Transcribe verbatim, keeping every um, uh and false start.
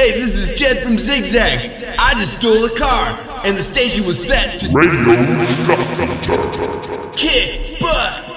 Hey, this is Jed from Zigzag. I just stole a car, and the station was set to Radio Shuffle. kick butt.